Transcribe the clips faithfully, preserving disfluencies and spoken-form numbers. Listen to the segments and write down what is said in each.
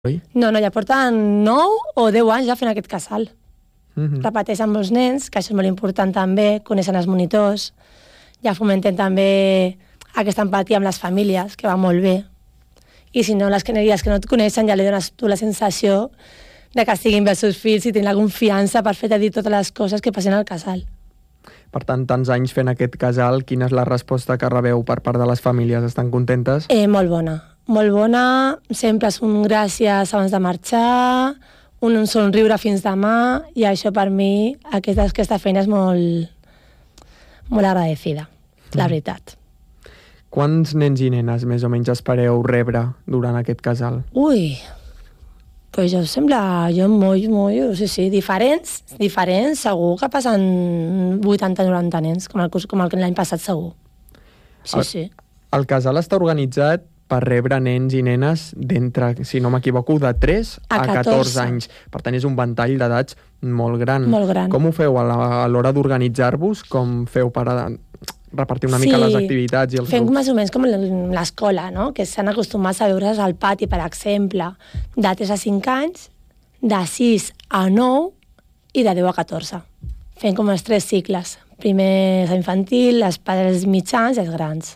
oi? No, no, ja porten nou o deu anys ja fent aquest casal. Mm-hmm. Repeteixen amb els nens, que això és molt important també, coneixen els monitors, ja fomenten també aquesta empatia amb les famílies, que va molt bé. I si no, les que, les que no et coneixen ja li dones tu la sensació de que estiguin bé els seus fills i tenir la confiança per fer-te dir totes les coses que passen al casal. Per tant, tants anys fent aquest casal, quina és la resposta que rebeu per part de les famílies? Estan contentes? Eh, molt bona, molt bona. Sempre és un gràcies abans de marxar, un somriure fins demà, i això per mi, aquesta, aquesta feina és molt, molt agradecida, la veritat. Quants nens i nenes més o menys espereu rebre durant aquest casal? Ui, pues jo sembla, jo molt, molt, sí, sí, diferents, diferents, segur que passen vuitanta noranta nens, com el, com el l'any passat segur. Sí, el, sí. El casal està organitzat per rebre nens i nenes d'entre, si no m'equivoco, de tres a catorze anys. Per tant, és un ventall d'edats molt gran. Molt gran. Com ho feu a l'hora d'organitzar-vos? Com feu per a repartir una mica sí, les activitats i els fem grups? més o menys com l'escola, no? Que s'han acostumat a veure's al pati, per exemple, de tres a cinc anys, de sis a nou i de deu a catorze. Fem com els tres cicles. Primer és infantil, els pares mitjans i els grans.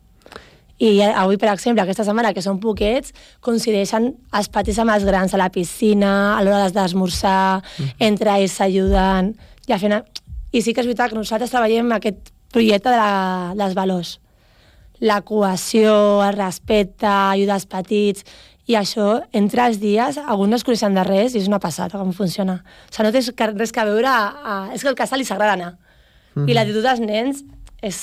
I avui, per exemple, aquesta setmana, que són poquets, coincideixen els petits amb els grans a la piscina, a l'hora d'esmorzar, mm. entre ells s'ajuden. Ja fent... I sí que és veritat que nosaltres treballem aquest projecte de la, dels valors. La cohesió, el respecte, ajudar els petits, i això, entre els dies, alguns no es coneixen de res i és una passada com funciona. O sigui, no té res que veure... A... És que al casal li s'agrada anar. Mm. I l'actitud dels nens és...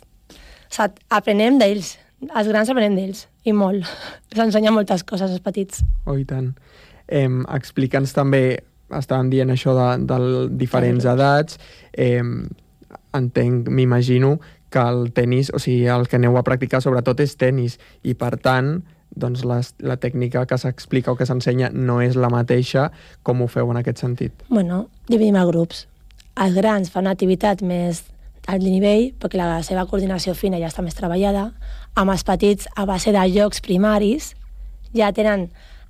O sigui, aprenem d'ells. Els grans aprenem d'ells, i molt. S'ensenya moltes coses als petits. Oh, i tant. Eh, Explica'ns també, estàvem dient això de, de diferents edats, eh, entenc, m'imagino, que el tenis, o sigui, el que aneu a practicar sobretot és tenis, i per tant, doncs les, la tècnica que s'explica o que s'ensenya no és la mateixa. Com ho feu en aquest sentit? Bueno, dividim a grups. Els grans fan una activitat més alt nivell, perquè la seva coordinació fina ja està més treballada. Amb els petits, a base de jocs primaris, ja tenen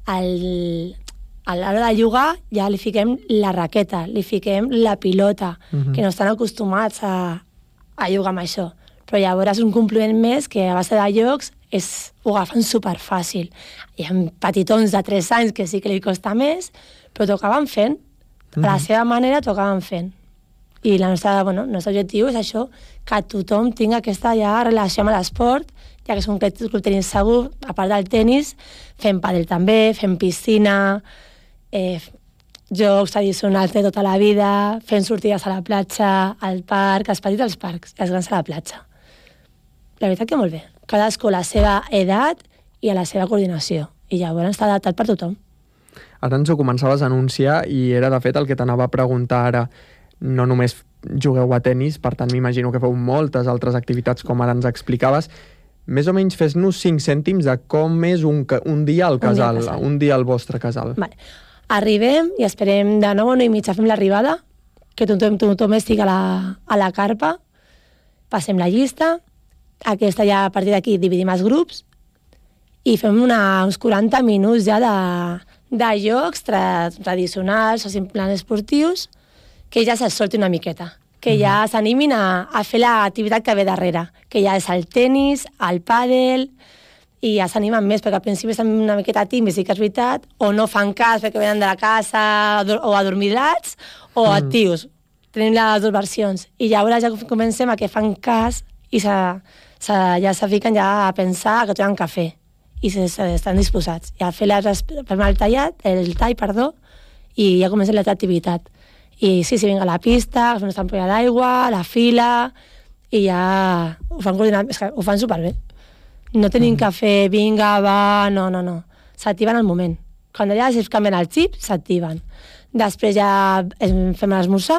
el... a l'hora de jugar ja li fiquem la raqueta, li fiquem la pilota, uh-huh. que no estan acostumats a, a jugar amb això. Però llavors un compliment més que a base de jocs és, ho agafen superfàcil. Hi ha petitons de tres anys que sí que li costa més, però tocaven fent. Uh-huh. A la seva manera tocaven fent. I la nostra, bueno, el nostre objectiu és això, que tothom tingui aquesta ja relació amb l'esport, ja que és un club tenis segur, a part del tenis, fem pàdel també, fem piscina, eh, jocs tradicionals de tota la vida, fem sortides a la platja, al parc, els petits als parcs, i els grans a la platja. La veritat que molt bé. Cadascú a la seva edat i a la seva coordinació. I llavors està adaptat per tothom. Ara ens ho començaves a anunciar i era de fet el que t'anava a preguntar ara. No només jugueu a tenis, per tant m'imagino que feu moltes altres activitats, com ara ens explicaves. Més o menys fes-nos cinc cèntims de com és un, un dia al casal, un dia, casal. un dia al vostre casal. Vale. Arribem i esperem de nou a nou i mitja, fem l'arribada, que tothom, tothom estigui a la, a la carpa, passem la llista, aquesta ja a partir d'aquí dividim els grups i fem una, uns quaranta minuts ja de, de jocs tra, tradicionals o simplement esportius, que ja se'ls solti una miqueta, que ja s'animin a, a fer l'activitat que ve darrere, que ja és el tenis, el pàdel, i ja s'animen més, perquè al principi estan una miqueta tímids, sí que és veritat, o no fan cas perquè venen de la casa, o adormilats, o mm. actius. Tenim les dues versions. I llavors ja comencem a que fan cas i se, se, ja se fiquen ja a pensar que tenen cafè, i se, se, estan disposats. I a fer, les, fer el, tallat, el tall, perdó, i ja comencem l'altra activitat. I sí, sí, vinga a la pista, fem una ampolla d'aigua, la fila, i ja ho fan coordinat, és que ho fan superbé. No tenim mm. cafè, vinga, va, no, no, no. S'activen al moment. Quan ja es canvien el xip, s'activen. Després ja fem l'esmorzar,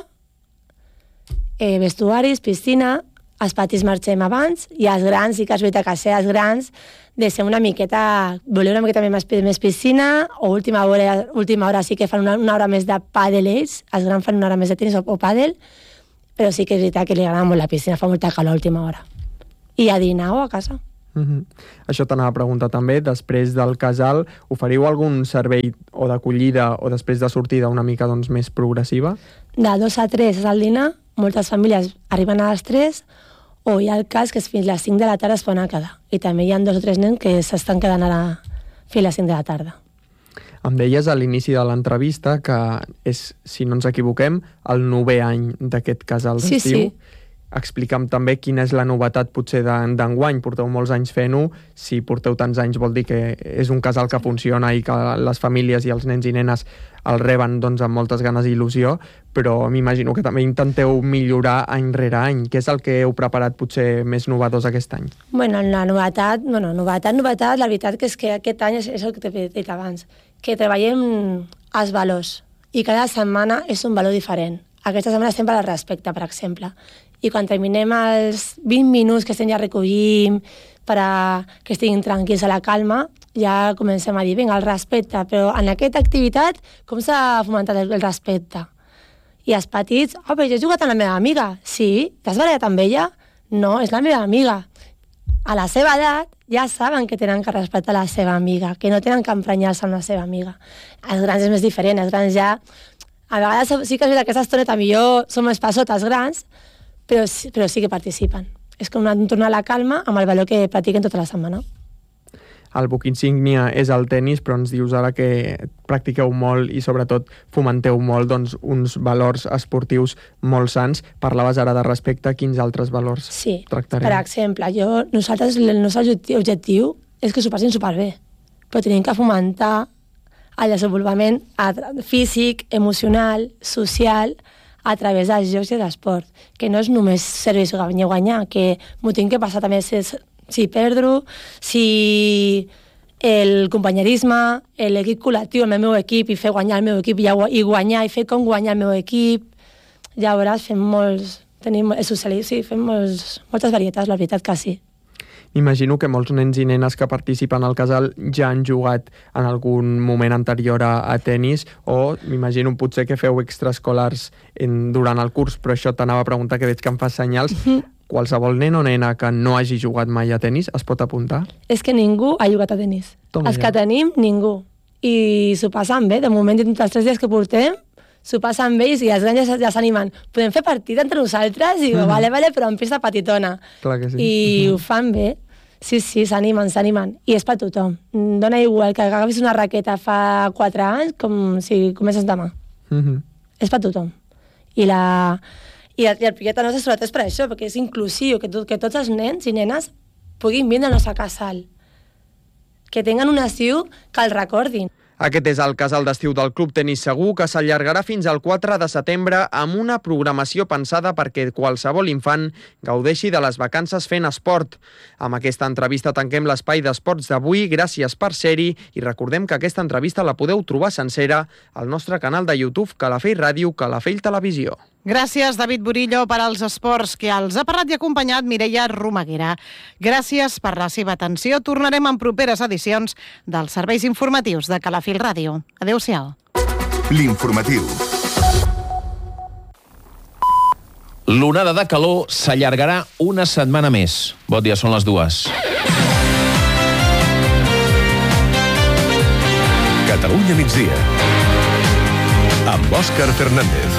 eh, vestuaris, piscina, els petits marxem abans, i els grans, sí que és veritat que ser els grans, de ser una miqueta, voler una miqueta més, més piscina, o última hora, última hora sí que fan una, una hora més de pàdel ells, els grans fan una hora més de tenis o, o pàdel, però sí que és veritat que li agrada molt la piscina, fa molta calor a última hora. I a dinar o a casa. Mm-hmm. Això t'anava a preguntar també, després del casal, oferiu algun servei o d'acollida o després de sortida una mica doncs, més progressiva? De dos a tres és el dinar, moltes famílies arriben a les tres, o hi ha el cas que és fins a les cinc de la tarda es poden quedar. I també hi ha dos o tres nens que s'estan quedant ara fins a les cinc de la tarda. Em deies a l'inici de l'entrevista que és, si no ens equivoquem, el novè any d'aquest casal d'estiu. Sí, sí. Explica'm també quina és la novetat potser d'enguany. Porteu molts anys fent-ho. Si porteu tants anys vol dir que és un casal que funciona i que les famílies i els nens i nenes el reben doncs, amb moltes ganes i il·lusió, però m'imagino que també intenteu millorar any rere any. Què és el que heu preparat potser més novedós aquest any? Bueno, la novetat, bueno, novetat, novetat, la veritat que és que aquest any és, és el que t'he dit abans, que treballem els valors i cada setmana és un valor diferent. Aquesta setmana estem per al respecte, per exemple. I quan terminem els vint minuts que estem ja recollim per a que estiguin tranquils a la calma, ja comencem a dir, vinga, el respecte, però en aquesta activitat com s'ha fomentat el, el respecte? I els petits, oh, però jo he jugat amb la meva amiga. Sí? T'has barallat amb ella? No, és la meva amiga. A la seva edat ja saben que tenen que respectar la seva amiga, que no tenen que emprenyar-se amb la seva amiga. Els grans és més diferent, els grans ja... A vegades sí que és veritat que aquesta estoneta millor som més passotes grans, però, però sí que participen. És com una, tornar a la calma amb el valor que practiquen tota la setmana. El buc insígnia és el tennis, però ens dius ara que practiqueu molt i sobretot fomenteu molt doncs, uns valors esportius molt sants. Parlaves ara de respecte, quins altres valors sí. tractarem? Per exemple, jo, nosaltres, el nostre objectiu és que s'ho passin superbé, però tenim que fomentar el desenvolupament físic, emocional, social, a través dels jocs i de l'esport, que no és només servir guanyar guanyar, que m'ho tinc que passar també si, si perdre, si el companyerisme, l'equip col·lectiu, el meu equip, i fer guanyar el meu equip, i guanyar, i fer com guanyar el meu equip. Ja veuràs, fem molts... Tenim socialisme, sí, fem molts, moltes varietats, la veritat que sí. Imagino que molts nens i nenes que participen al casal ja han jugat en algun moment anterior a, a tennis, o m'imagino potser que feu extraescolars en, durant el curs, però això t'anava a preguntar, que veig que em fas senyals. Mm-hmm. Qualsevol nen o nena que no hagi jugat mai a tennis es pot apuntar? És que ningú ha jugat a tennis. Toma Els ja. que tenim, ningú. I s'ho passen bé. De moment, entre els tres dies que portem, s'ho passen bé i els grans ja, ja s'animen. Podem fer partit entre nosaltres? I diu, mm-hmm. vale, vale, però en pista petitona. Clar que sí. I mm-hmm. ho fan bé. Sí, sí, s'animen, s'animen. I és per tothom. Dona igual que agafis una raqueta fa quatre anys com si comences demà. Mm-hmm. És per tothom. I, la, i, el, i el projecte nostre sobretot és per això, perquè és inclusiu, que, tot, que tots els nens i nenes puguin vindre al nostre casal. Que tinguin un estiu que el recordin. Aquest és el casal d'estiu del Club Tenis Segur, que s'allargarà fins al quatre de setembre amb una programació pensada perquè qualsevol infant gaudeixi de les vacances fent esport. Amb aquesta entrevista tanquem l'espai d'esports d'avui. Gràcies per ser-hi i recordem que aquesta entrevista la podeu trobar sencera al nostre canal de YouTube Calafell Ràdio, Calafell Televisió. Gràcies, David Burillo, per als esports, que els ha parlat i acompanyat Mireia Romaguera. Gràcies per la seva atenció. Tornarem en properes edicions dels serveis informatius de Calafell Ràdio. Adéu-siau. L'informatiu. L'onada de calor s'allargarà una setmana més. Bon dia, són les dues. Catalunya migdia. Amb Òscar Fernández.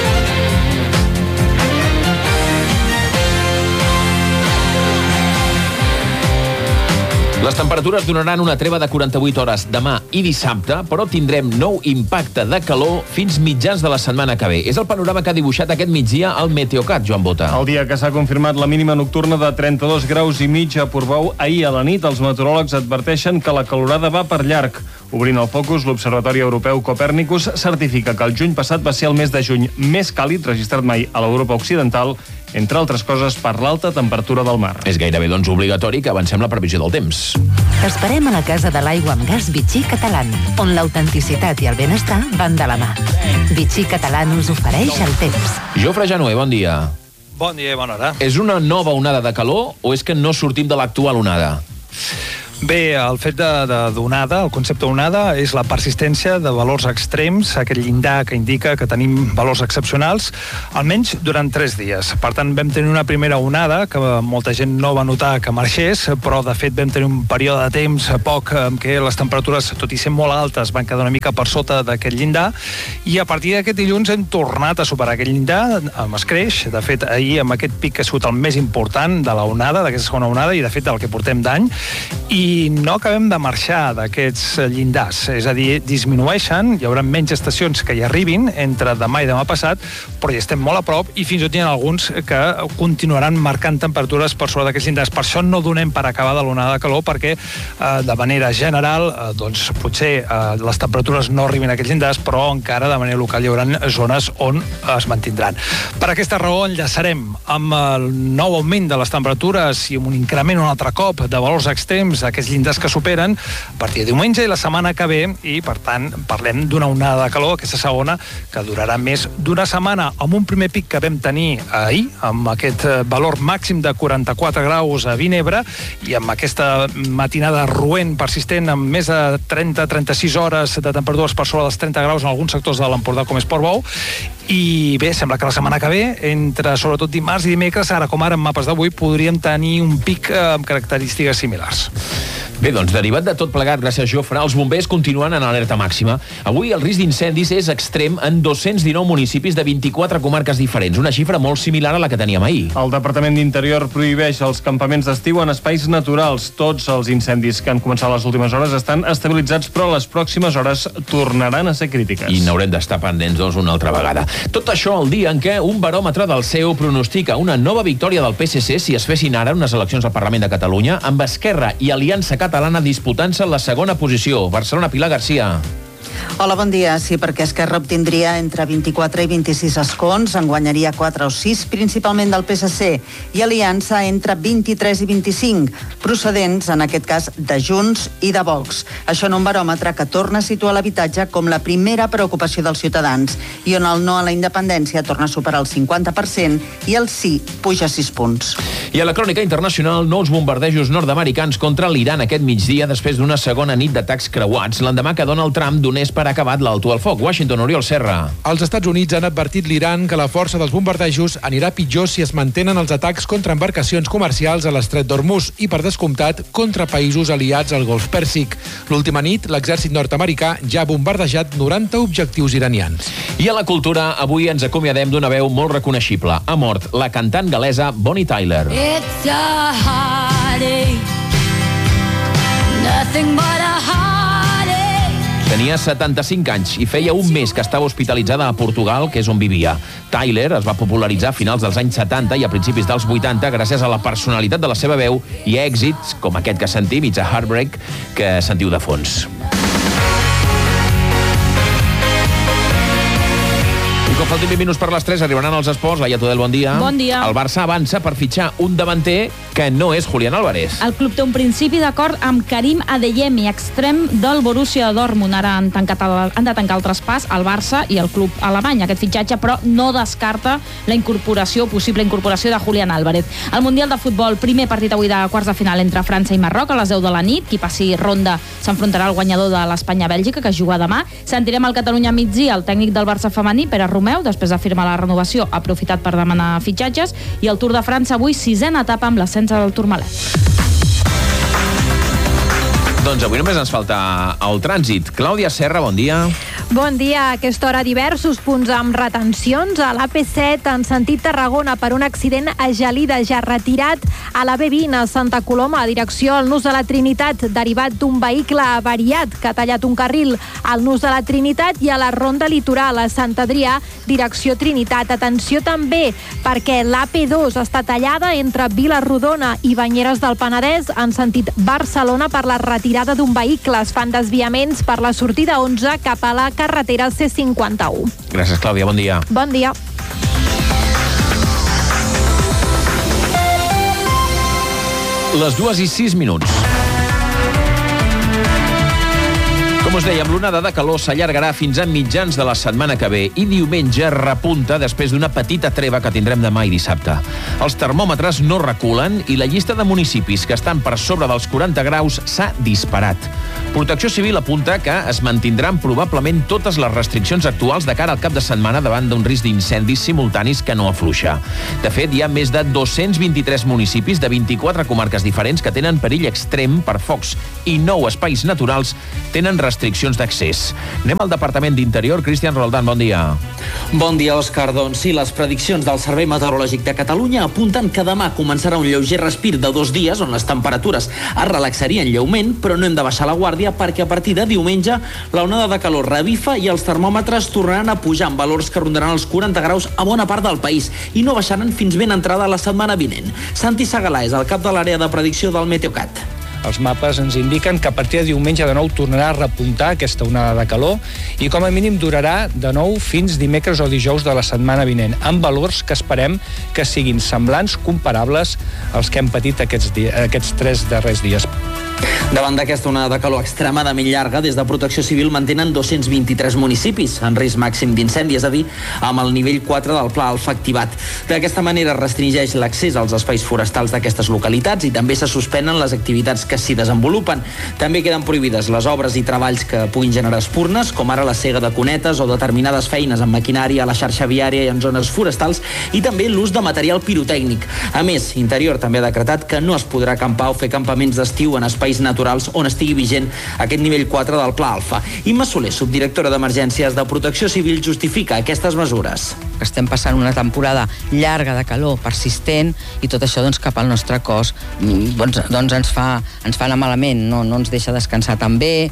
Les temperatures donaran una treva de quaranta-vuit hores demà i dissabte, però tindrem nou impacte de calor fins mitjans de la setmana que ve. És el panorama que ha dibuixat aquest migdia el Meteocat, Joan Bota. El dia que s'ha confirmat la mínima nocturna de trenta-dos graus i mig a Portbou ahir a la nit, els meteoròlegs adverteixen que la calorada va per llarg. Obrint el focus, l'Observatori Europeu Copèrnicus certifica que el juny passat va ser el mes de juny més càlid registrat mai a l'Europa Occidental, entre altres coses per l'alta temperatura del mar. És gairebé, doncs, obligatori que avancem la previsió del temps. T'esperem a la Casa de l'Aigua amb Gas Vichy Catalán, on l'autenticitat i el benestar van de la mà. Vichy Catalán us ofereix el temps. Jofre Januer, bon dia. Bon dia i bona hora. És una nova onada de calor o és que no sortim de l'actual onada? Bé, el fet de, de d'onada, el concepte d'onada, és la persistència de valors extrems, aquell llindar que indica que tenim valors excepcionals, almenys durant tres dies. Per tant, vam tenir una primera onada que molta gent no va notar que marxés, però de fet vam tenir un període de temps poc en què les temperatures, tot i ser molt altes, van quedar una mica per sota d'aquest llindar, i a partir d'aquest dilluns hem tornat a superar aquest llindar amb escreix. De fet, ahir amb aquest pic que ha sigut el més important de la onada, d'aquesta segona onada, i de fet del que portem d'any, i no acabem de marxar d'aquests llindars, és a dir, disminueixen, hi haurà menys estacions que hi arribin entre demà i demà passat, però ja estem molt a prop i fins i tot hi ha alguns que continuaran marcant temperatures per sobre d'aquests llindars. Per això no donem per acabada l'onada de calor, perquè eh, de manera general eh, doncs potser eh, les temperatures no arribin a aquests llindars, però encara de manera local hi haurà zones on es mantindran. Per aquesta raó enllaçarem amb el nou augment de les temperatures i amb un increment un altre cop de valors extrems, aquests llindars que superen a partir de diumenge i la setmana que ve, i per tant parlem d'una onada de calor, aquesta segona, que durarà més d'una setmana, amb un primer pic que vam tenir ahir, amb aquest valor màxim de quaranta-quatre graus a Vinebre, i amb aquesta matinada roent persistent amb més de trenta a trenta-sis hores de temperatures per sobre dels trenta graus en alguns sectors de l'Empordà com és Portbou. I bé, sembla que la setmana que ve, entre sobretot dimarts i dimecres, ara com ara en mapes d'avui, podríem tenir un pic amb característiques similars. Bé, doncs, derivat de tot plegat, gràcies, Jofre, els bombers continuen en alerta màxima. Avui el risc d'incendis és extrem en dos-cents dinou municipis de vint-i-quatre comarques diferents, una xifra molt similar a la que teníem ahir. El Departament d'Interior prohibeix els campaments d'estiu en espais naturals. Tots els incendis que han començat les últimes hores estan estabilitzats, però les pròximes hores tornaran a ser crítiques. I n'haurem d'estar pendents, doncs, una altra vegada. Tot això el dia en què un baròmetre del C E U pronostica una nova victòria del P S C si es fessin ara unes eleccions al Parlament de Catalunya, amb Esquerra i Aliança Catalana disputant-se la segona posició. Barcelona, Pilar Garcia. Hola, bon dia. Sí, perquè Esquerra obtindria entre vint-i-quatre i vint-i-sis escons, en guanyaria quatre o sis, principalment del P S C, i Aliança entre vint-i-tres i vint-i-cinc, procedents, en aquest cas, de Junts i de Vox. Això en un baròmetre que torna a situar l'habitatge com la primera preocupació dels ciutadans, i on el no a la independència torna a superar el cinquanta per cent i el sí puja sis punts. I a la crònica internacional, nous bombardejos nord-americans contra l'Iran aquest migdia després d'una segona nit d'atacs creuats, l'endemà que Donald Trump donés per acabat l'alto al foc. Washington, Oriol Serra. Els Estats Units han advertit l'Iran que la força dels bombardejos anirà pitjor si es mantenen els atacs contra embarcacions comercials a l'estret d'Hormuz i, per descomptat, contra països aliats al Golf Pèrsic. L'última nit, l'exèrcit nord-americà ja ha bombardejat noranta objectius iranians. I a la cultura, avui ens acomiadem d'una veu molt reconeixible. Ha mort la cantant galesa Bonnie Tyler. It's a heartache, nothing but a heartache. Tenia setanta-cinc anys i feia un mes que estava hospitalitzada a Portugal, que és on vivia. Tyler es va popularitzar a finals dels anys setanta i a principis dels vuitanta gràcies a la personalitat de la seva veu i a èxits com aquest que sentim, It's a Heartbreak, que sentiu de fons. Com faltin vint minuts per les tres, arribaran els esports. Laia Tudel, bon dia. Bon dia. El Barça avança per fitxar un davanter que no és Julián Álvarez. El club té un principi d'acord amb Karim Adeyemi, extrem del Borussia Dortmund. Ara han, tancat el, han de tancar el traspàs al Barça i el club alemany. Aquest fitxatge, però, no descarta la incorporació, possible incorporació de Julián Álvarez. El Mundial de Futbol, primer partit avui de quarts de final entre França i Marroc a les deu de la nit. Qui passi ronda s'enfrontarà al guanyador de l'Espanya-Bèlgica, que es juga demà. Sentirem el Catalunya migdia, el tècnic del Barça femení, Pere Romeu, després de firmar la renovació, ha aprofitat per demanar fitxatges, i el Tour de França avui, sisena etapa amb l'ascens del Tourmalet. Doncs avui només ens falta el trànsit. Clàudia Serra, bon dia. Bon dia. A aquesta hora diversos punts amb retencions. A l'A P set en sentit Tarragona per un accident a Gelida, ja retirat. A la B vint a Santa Coloma, a direcció al Nus de la Trinitat, derivat d'un vehicle avariat que ha tallat un carril al Nus de la Trinitat, i a la Ronda Litoral a Sant Adrià, direcció Trinitat. Atenció també perquè l'A P dos està tallada entre Vila-rodona i Banyeres del Penedès en sentit Barcelona per la retirada d'un vehicle. Es fan desviaments per la sortida onze cap a la carretera C cinquanta-u. Gràcies, Clàudia. Bon dia. Bon dia. Les dues i sis minuts. Com us dèiem, l'onada de calor s'allargarà fins a mitjans de la setmana que ve i diumenge repunta després d'una petita treva que tindrem demà i dissabte. Els termòmetres no reculen i la llista de municipis que estan per sobre dels quaranta graus s'ha disparat. Protecció Civil apunta que es mantindran probablement totes les restriccions actuals de cara al cap de setmana davant d'un risc d'incendis simultanis que no afluixa. De fet, hi ha més de dos-cents vint-i-tres municipis de vint-i-quatre comarques diferents que tenen perill extrem per focs i nou espais naturals tenen restriccions d'accés. Anem al Departament d'Interior. Cristian Roldán, bon dia. Bon dia, Òscar. Doncs sí, les prediccions del Servei Meteorològic de Catalunya apunten que demà començarà un lleuger respir de dos dies on les temperatures es relaxarien lleument, però no hem de baixar la guàrdia perquè a partir de diumenge la onada de calor revifa i els termòmetres tornaran a pujar amb valors que rondaran els quaranta graus a bona part del país i no baixaran fins ben entrada la setmana vinent. Santi Segalà és el cap de l'àrea de predicció del Meteocat. Els mapes ens indiquen que a partir de diumenge de nou tornarà a repuntar aquesta onada de calor i com a mínim durarà de nou fins dimecres o dijous de la setmana vinent, amb valors que esperem que siguin semblants, comparables als que hem patit aquests, dies, aquests tres darrers dies. Davant d'aquesta onada de calor extremadament llarga, des de Protecció Civil mantenen dos-cents vint-i-tres municipis en risc màxim d'incendi, és a dir, amb el nivell quatre del Pla Alfa activat. D'aquesta manera es restringeix l'accés als espais forestals d'aquestes localitats i també se suspenen les activitats que s'hi desenvolupen. També queden prohibides les obres i treballs que puguin generar espurnes, com ara la sega de cunetes o determinades feines en maquinària a la xarxa viària i en zones forestals, i també l'ús de material pirotècnic. A més, Interior també ha decretat que no es podrà acampar o fer campaments d'estiu en espais naturals on estigui vigent aquest nivell quatre del Pla Alfa. Imma Soler, subdirectora d'Emergències de Protecció Civil, justifica aquestes mesures. Estem passant una temporada llarga de calor, persistent, i tot això doncs, cap al nostre cos doncs, doncs ens, fa, ens fa anar malament, no, no ens deixa descansar tan bé.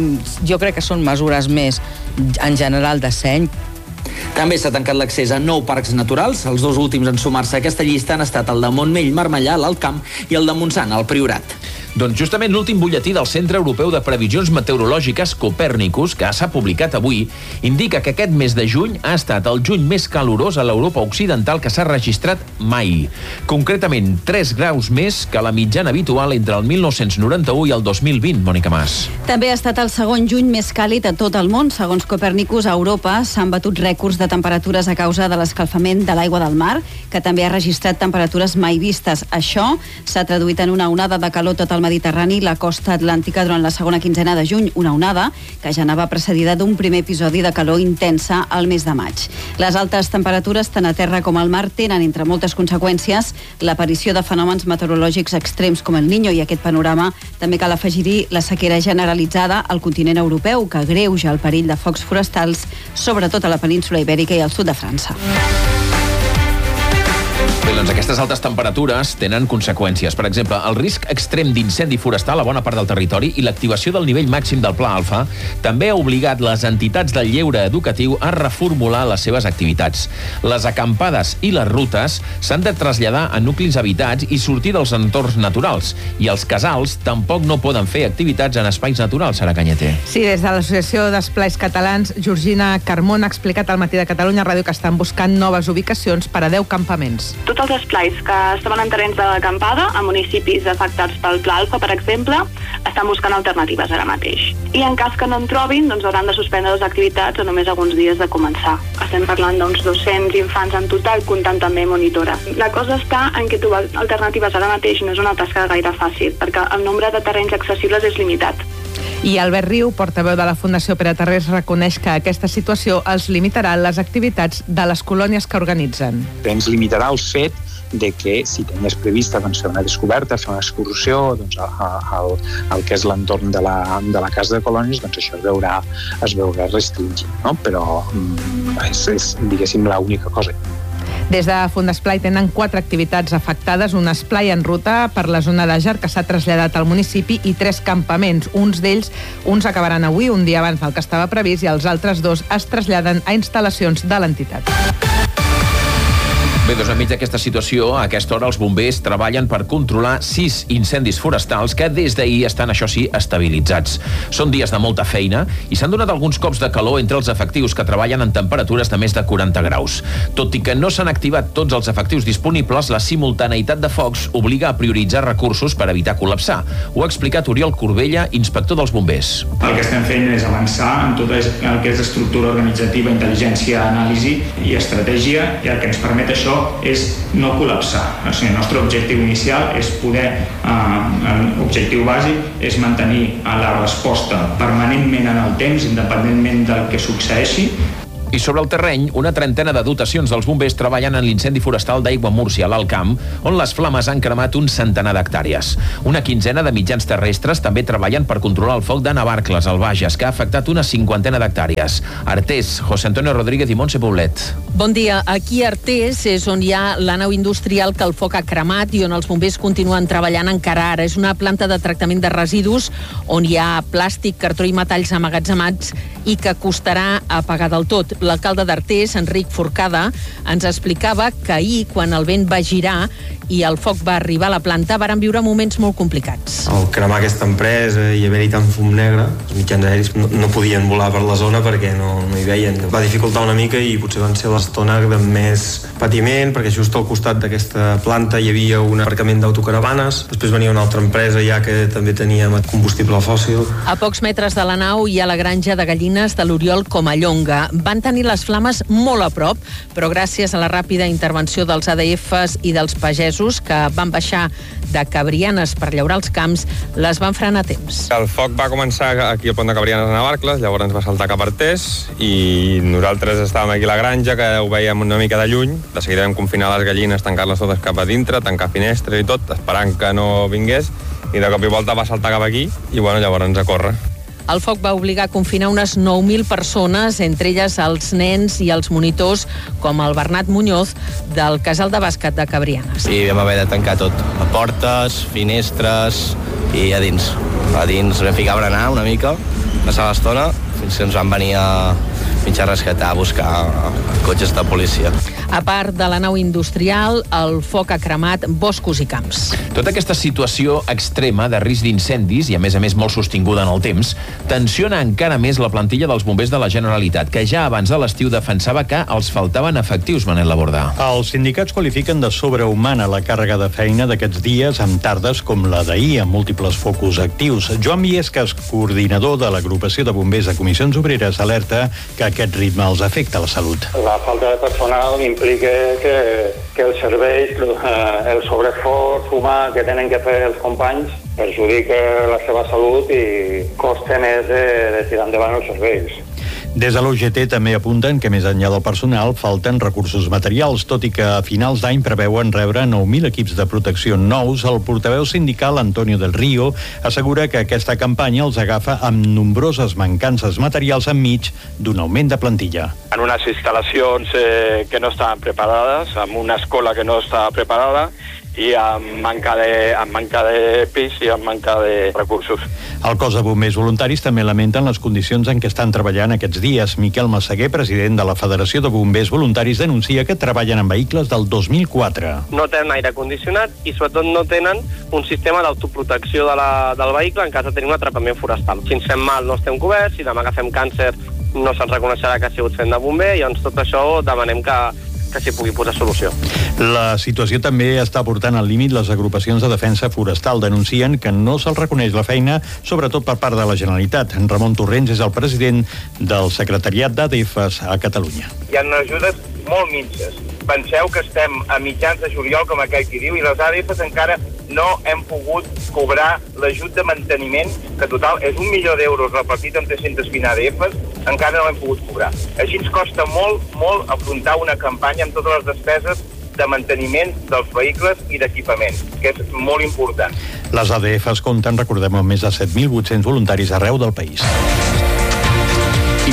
Jo crec que són mesures més en general de seny. També s'ha tancat l'accés a nou parcs naturals. Els dos últims en sumar-se a aquesta llista han estat el de Montmell, Marmellà, l'Alt Camp, i el de Montsant, al Priorat. Doncs justament l'últim butlletí del Centre Europeu de Previsions Meteorològiques, Copernicus, que s'ha publicat avui, indica que aquest mes de juny ha estat el juny més calorós a l'Europa occidental que s'ha registrat mai. Concretament, tres graus més que la mitjana habitual entre el mil nou-cents noranta-u i el dos mil vint, Mònica Mas. També ha estat el segon juny més càlid a tot el món. Segons Copernicus, a Europa s'han batut rècords de temperatures a causa de l'escalfament de l'aigua del mar, que també ha registrat temperatures mai vistes. Això s'ha traduït en una onada de calor tot el Mediterrani i la costa atlàntica durant la segona quinzena de juny, una onada que ja anava precedida d'un primer episodi de calor intensa al mes de maig. Les altes temperatures, tant a terra com al mar, tenen, entre moltes conseqüències, l'aparició de fenòmens meteorològics extrems com el Niño, i aquest panorama també cal afegir-hi la sequera generalitzada al continent europeu, que agreuja el perill de focs forestals, sobretot a la península Ibèrica i al sud de França. Bé, doncs aquestes altes temperatures tenen conseqüències. Per exemple, el risc extrem d'incendi forestal a bona part del territori i l'activació del nivell màxim del Pla Alfa també ha obligat les entitats del lleure educatiu a reformular les seves activitats. Les acampades i les rutes s'han de traslladar a nuclis habitats i sortir dels entorns naturals. I els casals tampoc no poden fer activitats en espais naturals, Sara Cañete. Sí, des de l'Associació d'Esplais Catalans, Georgina Carmona ha explicat al Matí de Catalunya Ràdio que estan buscant noves ubicacions per a deu campaments. Tots els esplais que estaven en terrenys d'acampada, a municipis afectats pel Pla Alfa, per exemple, estan buscant alternatives ara mateix. I en cas que no en trobin, doncs hauran de suspendre les activitats a només alguns dies de començar. Estem parlant d'uns dos-cents infants en total, comptant també monitora. La cosa està en que trobar alternatives ara mateix no és una tasca gaire fàcil, perquè el nombre de terrenys accessibles és limitat. I Albert Riu, portaveu de la Fundació Pere Tarrés, reconeix que aquesta situació els limitarà les activitats de les colònies que organitzen. Ens limitarà el fet de que si tenies prevista doncs, fer una descoberta, fer una excursió doncs, al, al que és l'entorn de la, de la casa de colònies, doncs això es veurà, es veurà restringit, no? Però és, és diguéssim, l'única cosa. Des de Fundesplai tenen quatre activitats afectades, un esplai en ruta per la zona de Ger que s'ha traslladat al municipi i tres campaments. Uns d'ells, uns acabaran avui, un dia abans del que estava previst, i els altres dos es traslladen a instal·lacions de l'entitat. Bé, doncs enmig d'aquesta situació, a aquesta hora els bombers treballen per controlar sis incendis forestals que des d'ahir estan, això sí, estabilitzats. Són dies de molta feina i s'han donat alguns cops de calor entre els efectius que treballen en temperatures de més de quaranta graus. Tot i que no s'han activat tots els efectius disponibles, la simultaneïtat de focs obliga a prioritzar recursos per evitar col·lapsar. Ho ha explicat Oriol Corbella, inspector dels bombers. El que estem fent és avançar en tot el que és estructura organitzativa, intel·ligència, anàlisi i estratègia, i el que ens permet això és no col·lapsar. O sigui, el nostre objectiu inicial és poder, eh, l'objectiu bàsic és mantenir la resposta permanentment en el temps, independentment del que succeeixi. I sobre el terreny, una trentena de dotacions dels bombers treballen en l'incendi forestal d'Aigua Múrcia, a l'Alt Camp, on les flames han cremat un centenar d'hectàrees. Una quinzena de mitjans terrestres també treballen per controlar el foc de Navarcles, al Bages, que ha afectat una cinquantena d'hectàrees. Artés, José Antonio Rodríguez i Montse Poblet. Bon dia. Aquí a Artés és on hi ha la nau industrial que el foc ha cremat i on els bombers continuen treballant encara ara. És una planta de tractament de residus on hi ha plàstic, cartró i metalls amagatzemats i que costarà apagar del tot. L'alcalde d'Artés, Enric Forcada, ens explicava que ahir, quan el vent va girar i el foc va arribar a la planta, varen viure moments molt complicats. Al cremar aquesta empresa i haver-hi tant fum negre, els mitjans aeris no, no podien volar per la zona perquè no, no hi veien. Va dificultar una mica i potser van ser l'estona de més patiment, perquè just al costat d'aquesta planta hi havia un aparcament d'autocaravanes, després venia una altra empresa ja que també tenia combustible fòssil. A pocs metres de la nau hi ha la granja de gallines de l'Oriol Comallonga. Van tenir les flames molt a prop, però gràcies a la ràpida intervenció dels A D Fs i dels pagesos que van baixar de Cabrianes per llaurar els camps, les van frenar a temps. El foc va començar aquí al pont de Cabrianes a Navarcles, llavors ens va saltar cap a Artés i nosaltres estàvem aquí a la granja, que ho veiem una mica de lluny. De seguida vam confinar les gallines, tancar-les totes cap a dintre, tancar finestres i tot, esperant que no vingués, i de cop i volta va saltar cap aquí i bueno, llavors ens a córrer. El foc va obligar a confinar unes nou mil persones, entre elles els nens i els monitors, com el Bernat Muñoz, del casal de bàsquet de Cabrianes. I vam haver de tancar tot, portes, finestres i a dins. A dins vam ficar a berenar una mica, passar l'estona, fins que ens van venir a mitja rescatar, a buscar cotxes de policia. A part de la nau industrial, el foc ha cremat boscos i camps. Tota aquesta situació extrema de risc d'incendis, i a més a més molt sostinguda en el temps, tensiona encara més la plantilla dels bombers de la Generalitat, que ja abans de l'estiu defensava que els faltaven efectius, Manel Labordà. Els sindicats qualifiquen de sobrehumana la càrrega de feina d'aquests dies amb tardes com la d'ahir, amb múltiples focus actius. Joan Viescas, coordinador de l'agrupació de bombers de comissions obreres, alerta que aquest ritme els afecta la salut. La falta de personal implica que, que els serveis, el sobreesforç humà que tenen que fer els companys perjudica la seva salut i costa més de, de tirar endavant els serveis. Des de l'U G T també apunten que més enllà del personal falten recursos materials, tot i que a finals d'any preveuen rebre nou mil equips de protecció nous. El portaveu sindical Antonio del Río assegura que aquesta campanya els agafa amb nombroses mancances materials enmig d'un augment de plantilla. En unes instal·lacions eh, que no estaven preparades, amb una escola que no estava preparada i amb manca de, amb manca de pis i amb manca de recursos. El cos de bombers voluntaris també lamenten les condicions en què estan treballant aquests dies. Miquel Massaguer, president de la Federació de Bombers Voluntaris, denuncia que treballen en vehicles del dos mil quatre. No tenen aire condicionat i sobretot no tenen un sistema d'autoprotecció de la, del vehicle en cas de tenir un atrapament forestal. Si ens fem mal no estem coberts, si demà agafem càncer no se'ns reconeixerà que ha sigut fent de bomber i doncs tot això demanem que que s'hi pugui posar solució. La situació també està portant al límit les agrupacions de defensa forestal. Denuncien que no se'ls reconeix la feina, sobretot per part de la Generalitat. Ramon Torrents és el president del secretariat d'A D Fs a Catalunya. Hi ha ajudes molt minces. Penseu que estem a mitjans de juliol, com aquell qui diu, i les A D Fs encara no hem pogut cobrar l'ajut de manteniment, que total és un milió d'euros repartit en tres-centes vint A D Fs, encara no hem pogut cobrar. Així ens costa molt, molt afrontar una campanya amb totes les despeses de manteniment dels vehicles i d'equipament, que és molt important. Les A D Fs compten, recordem, amb més de set mil vuit-cents voluntaris arreu del país. I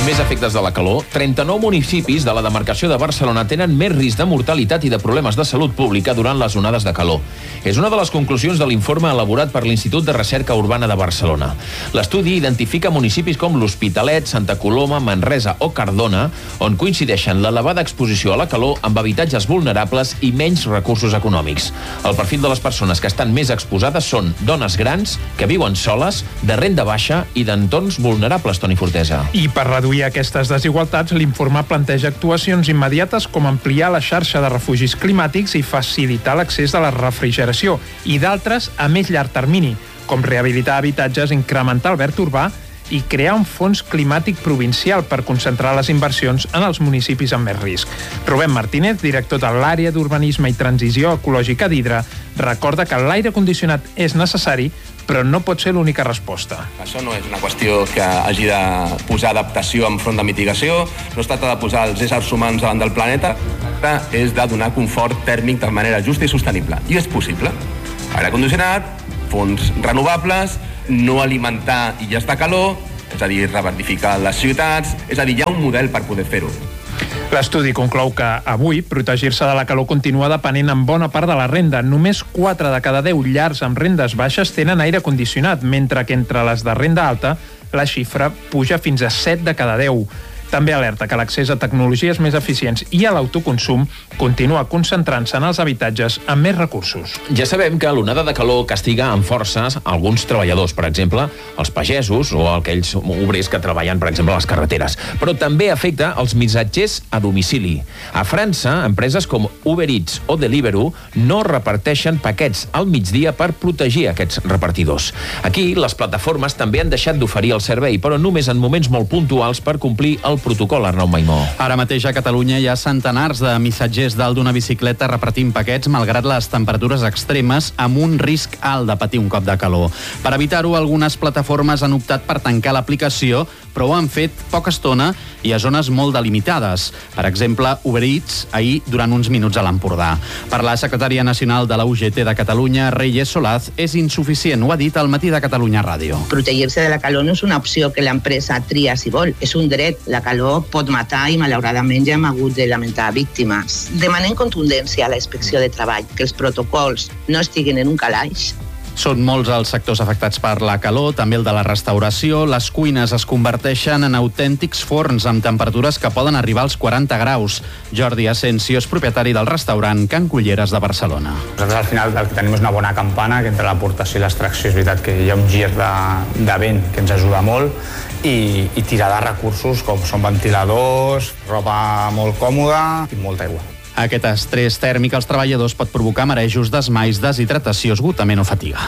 més efectes de la calor, trenta-nou municipis de la demarcació de Barcelona tenen més risc de mortalitat i de problemes de salut pública durant les onades de calor. És una de les conclusions de l'informe elaborat per l'Institut de Recerca Urbana de Barcelona. L'estudi identifica municipis com l'Hospitalet, Santa Coloma, Manresa o Cardona, on coincideixen l'elevada exposició a la calor amb habitatges vulnerables i menys recursos econòmics. El perfil de les persones que estan més exposades són dones grans, que viuen soles, de renda baixa i d'entorns vulnerables, Toni Fortesa. I per reduir aquestes desigualtats, l'informe planteja actuacions immediates com ampliar la xarxa de refugis climàtics i facilitar l'accés a la refrigeració, i d'altres a més llarg termini, com rehabilitar habitatges, incrementar el verd urbà i crear un fons climàtic provincial per concentrar les inversions en els municipis amb més risc. Rubén Martínez, director de l'àrea d'urbanisme i transició ecològica d'Hidra, recorda que l'aire condicionat és necessari, però no pot ser l'única resposta. Això no és una qüestió que hagi de posar adaptació enfront de mitigació, no es tracta de posar els éssers humans davant del planeta, és de donar confort tèrmic de manera justa i sostenible. I és possible. Aire condicionat, fonts renovables, no alimentar i ja està calor, és a dir, reverdificar les ciutats, és a dir, hi ha un model per poder fer-ho. L'estudi conclou que avui protegir-se de la calor continua depenent en bona part de la renda. Només quatre de cada deu llars amb rendes baixes tenen aire condicionat, mentre que entre les de renda alta la xifra puja fins a set de cada deu. També alerta que l'accés a tecnologies més eficients i a l'autoconsum continua concentrant-se en els habitatges amb més recursos. Ja sabem que l'onada de calor castiga amb forces alguns treballadors, per exemple, els pagesos o aquells obrers que treballen, per exemple, a les carreteres. Però també afecta els missatgers a domicili. A França, empreses com Uber Eats o Deliveroo no reparteixen paquets al migdia per protegir aquests repartidors. Aquí, les plataformes també han deixat d'oferir el servei, però només en moments molt puntuals per complir el protocol, Arnau Maimó. Ara mateix a Catalunya hi ha centenars de missatgers dalt d'una bicicleta repartint paquets malgrat les temperatures extremes, amb un risc alt de patir un cop de calor. Per evitar-ho, algunes plataformes han optat per tancar l'aplicació, però ho han fet poca estona i a zones molt delimitades. Per exemple, Uber Eats, ahir durant uns minuts a l'Empordà. Per la secretària nacional de la U G T de Catalunya, Reyes Solaz, és insuficient, ho ha dit al Matí de Catalunya Ràdio. Protegir-se de la calor no és una opció que l'empresa tria si vol, és un dret. La calor pot matar i malauradament ja hem hagut de lamentar víctimes. Demanem contundència a la inspecció de treball, que els protocols no estiguin en un calaix. Són molts els sectors afectats per la calor, també el de la restauració. Les cuines es converteixen en autèntics forns amb temperatures que poden arribar als quaranta graus. Jordi Asensio és propietari del restaurant Can Culleres de Barcelona. Nosaltres al final el que tenim és una bona campana, que entre l'aportació i l'extracció és veritat que hi ha un gir de, de vent que ens ajuda molt, i, i tirar de recursos com són ventiladors, roba molt còmoda i molta aigua. Aquest estrès tèrmic als treballadors pot provocar marejos, desmais, deshidratació, esgotament o fatiga.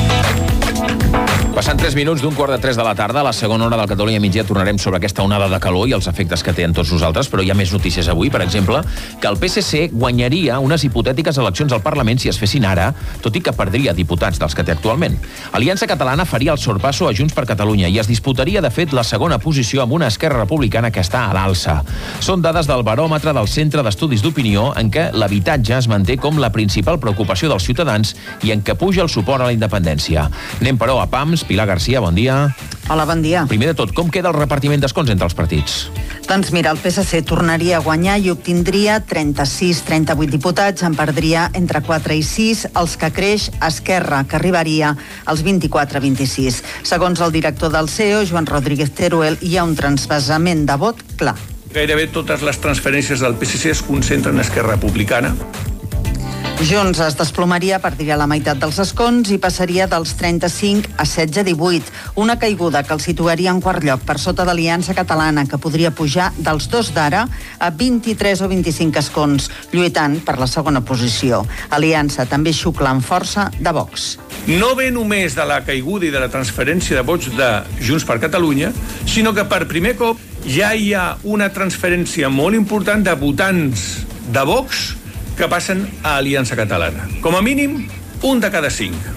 Passant tres minuts d'un quart de tres de la tarda, a la segona hora del Catalunya Migdia tornarem sobre aquesta onada de calor i els efectes que té en tots nosaltres, però hi ha més notícies avui, per exemple, que el P S C guanyaria unes hipotètiques eleccions al Parlament si es fessin ara, tot i que perdria diputats dels que té actualment. Aliança Catalana faria el sorpasso a Junts per Catalunya i es disputaria, de fet, la segona posició amb una Esquerra Republicana que està a l'alça. Són dades del baròmetre del Centre d'Estudis d'Opinió, en què l'habitatge es manté com la principal preocupació dels ciutadans i en què puja el suport a la independència. Anem, però, a Pams. Pilar Garcia, bon dia. Hola, bon dia. Primer de tot, com queda el repartiment d'escons entre els partits? Doncs mira, el P S C tornaria a guanyar i obtindria trenta-sis trenta-vuit diputats, en perdria entre quatre i sis, els que creix Esquerra, que arribaria als vint-i-quatre vint-i-sis. Segons el director del C E O, Joan Rodríguez Teruel, hi ha un transvasament de vot clar. Gairebé totes les transferències del P S C es concentren a Esquerra Republicana. Junts es desplomaria, perdria la meitat dels escons i passaria dels trenta-cinc a setze a divuit, una caiguda que el situaria en quart lloc per sota d'Aliança Catalana, que podria pujar dels dos d'ara a vint-i-tres o vint-i-cinc escons, lluitant per la segona posició. Aliança també xucla amb força de Vox. No ve només de la caiguda i de la transferència de vots de Junts per Catalunya, sinó que per primer cop ja hi ha una transferència molt important de votants de Vox que passen a Aliança Catalana. Com a mínim, un de cada cinc.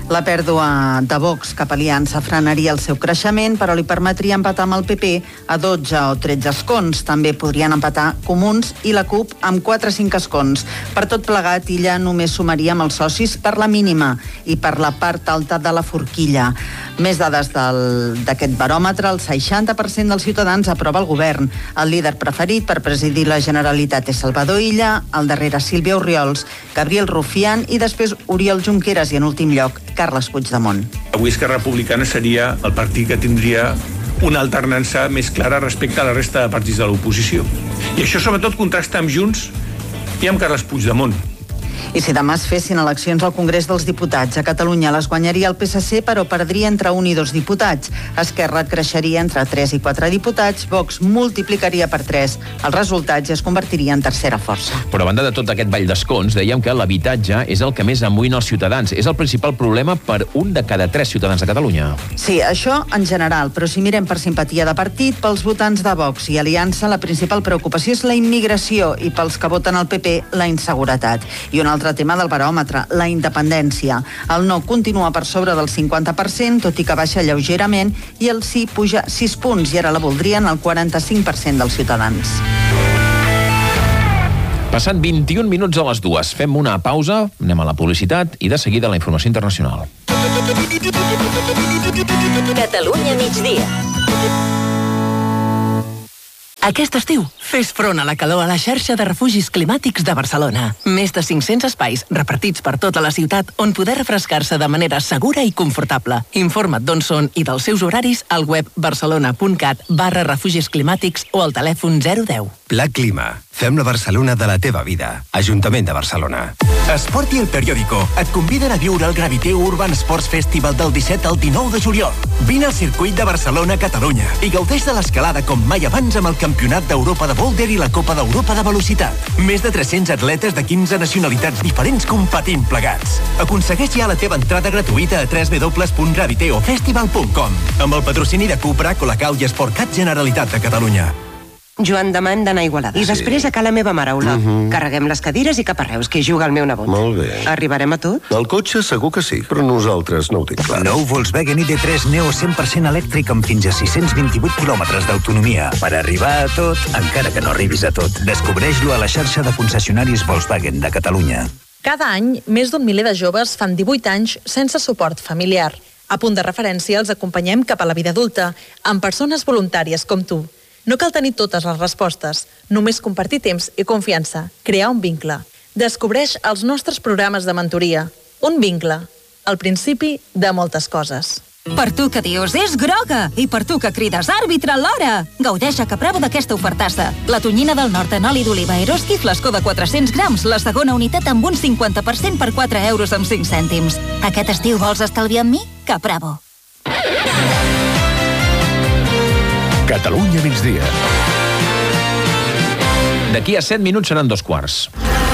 La pèrdua de Vox cap a Aliança frenaria el seu creixement, però li permetria empatar amb el P P a dotze o tretze escons. També podrien empatar Comuns i la CUP amb quatre o cinc escons. Per tot plegat, Illa només sumaria amb els socis per la mínima i per la part alta de la forquilla. Més dades d'aquest baròmetre, el seixanta per cent dels ciutadans aprova el govern. El líder preferit per presidir la Generalitat és Salvador Illa, al darrere Sílvia Orriols, Gabriel Rufián i després Oriol Junqueras i en últim lloc Carles Puigdemont. Avui Esquerra Republicana seria el partit que tindria una alternança més clara respecte a la resta de partits de l'oposició. I això sobretot contrasta amb Junts i amb Carles Puigdemont. I si demà es fessin eleccions al Congrés dels Diputats, a Catalunya les guanyaria el P S C, però perdria entre un i dos diputats. Esquerra creixeria entre tres i quatre diputats, Vox multiplicaria per tres. El resultat ja es convertiria en tercera força. Però a banda de tot aquest ball d'escons, dèiem que l'habitatge és el que més amoïna els ciutadans. És el principal problema per un de cada tres ciutadans de Catalunya. Sí, això en general, però si mirem per simpatia de partit, pels votants de Vox i Aliança, la principal preocupació és la immigració i pels que voten el P P, la inseguretat. I un altre tema del baròmetre, la independència. El no continua per sobre del cinquanta per cent, tot i que baixa lleugerament, i el sí puja sis punts, i ara la voldrien el quaranta-cinc per cent dels ciutadans. Passant vint-i-un minuts a les dues. Fem una pausa, anem a la publicitat i de seguida la informació internacional. Catalunya migdia. Aquest estiu, fes front a la calor a la xarxa de refugis climàtics de Barcelona. Més de cinc-cents espais repartits per tota la ciutat on poder refrescar-se de manera segura i confortable. Informa't d'on són i dels seus horaris al web barcelona.cat barra refugis climàtics o al telèfon zero deu. Pla Clima. Fem la Barcelona de la teva vida. Ajuntament de Barcelona. Esport i El Periódico et conviden a viure el Graviteu Urban Sports Festival del disset al dinou de juliol. Vine al circuit de Barcelona-Catalunya i gaudeix de l'escalada com mai abans amb el Campionat d'Europa de Boulder i la Copa d'Europa de Velocitat. Més de tres-cents atletes de quinze nacionalitats diferents competint plegats. Aconsegueix ja la teva entrada gratuïta a w w w punt graviteofestival punt com amb el patrocini de Cupra, Colacau i Esportcat Generalitat de Catalunya. Joan, demà hem d'anar a Igualada. I Sí. després a Cala Meva Maraula. Mhm. Carreguem les cadires i cap a Reus, que hi juga el meu nebot. Molt bé. Arribarem a tot? El cotxe segur que sí, però nosaltres no ho tinc clar. Nou Volkswagen I D tres Neo cent per cent elèctric amb fins a sis-cents vint-i-vuit quilòmetres d'autonomia. Per arribar a tot, encara que no arribis a tot. Descobreix-lo a la xarxa de concessionaris Volkswagen de Catalunya. Cada any, més d'un miler de joves fan divuit anys sense suport familiar. A Punt de Referència els acompanyem cap a la vida adulta, amb persones voluntàries com tu. No cal tenir totes les respostes, només compartir temps i confiança, crear un vincle. Descobreix els nostres programes de mentoria. Un vincle, el principi de moltes coses. Per tu que dius, és groga! I per tu que crides, àrbitre, l'hora! Gaudeix a Capravo d'aquesta ofertassa. La tonyina del nord en oli d'oliva Eroski, flascó de quatre-cents grams, la segona unitat amb un cinquanta per cent per quatre euros amb cinc cèntims. Aquest estiu vols estalviar amb mi? Capravo. Catalunya migdia. D'aquí a set minuts seran dos quarts.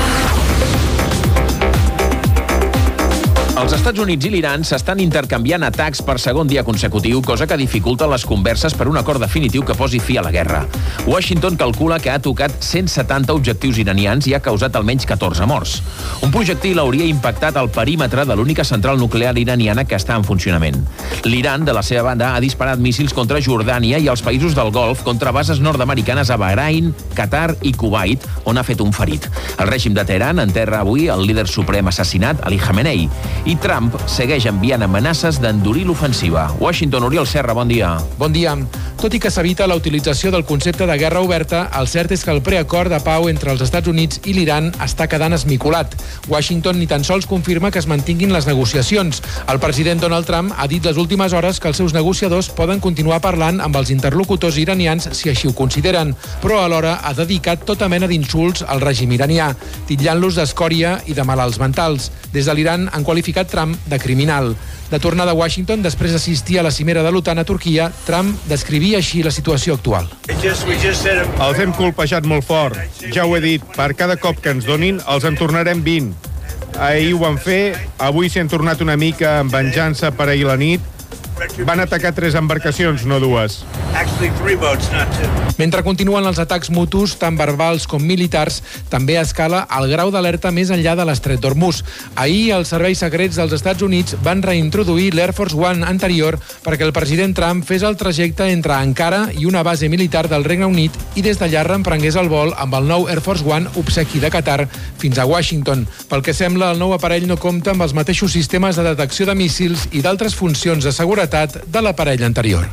Els Estats Units i l'Iran s'estan intercanviant atacs per segon dia consecutiu, cosa que dificulta les converses per un acord definitiu que posi fi a la guerra. Washington calcula que ha tocat cent setanta objectius iranians i ha causat almenys catorze morts. Un projectil hauria impactat el perímetre de l'única central nuclear iraniana que està en funcionament. L'Iran, de la seva banda, ha disparat míssils contra Jordània i els països del Golf contra bases nord-americanes a Bahrain, Qatar i Kuwait, on ha fet un ferit. El règim de Teheran enterra avui el líder suprem assassinat, Ali Khamenei, i Trump segueix enviant amenaces d'endurir l'ofensiva. Washington, Oriol Serra, bon dia. Bon dia. Tot i que s'evita la utilització del concepte de guerra oberta, el cert és que el preacord de pau entre els Estats Units i l'Iran està quedant esmicolat. Washington ni tan sols confirma que es mantinguin les negociacions. El president Donald Trump ha dit les últimes hores que els seus negociadors poden continuar parlant amb els interlocutors iranians si així ho consideren, però alhora ha dedicat tota mena d'insults al règim iranià, titllant-los d'escòria i de malalts mentals. Des de l'Iran han qualificat Trump de criminal. De tornada a Washington, després d'assistir a la cimera de l'OTAN a Turquia, Trump descrivia així la situació actual. Els hem colpejat molt fort. Ja ho he dit, per cada cop que ens donin, els en tornarem vint. Ahir ho van fer, avui s'hi han tornat una mica en venjança per ahir la nit, Van atacar tres embarcacions, no dues. Mentre continuen els atacs mutus, tant verbals com militars, també escala el grau d'alerta més enllà de l'estret d'Hormuz. Ahir, els serveis secrets dels Estats Units van reintroduir l'Air Force One anterior perquè el president Trump fes el trajecte entre Ankara i una base militar del Regne Unit i des d'allà reemprengués el vol amb el nou Air Force One obsequi de Qatar fins a Washington. Pel que sembla, el nou aparell no compta amb els mateixos sistemes de detecció de míssils i d'altres funcions de seguretat de l'aparell anterior.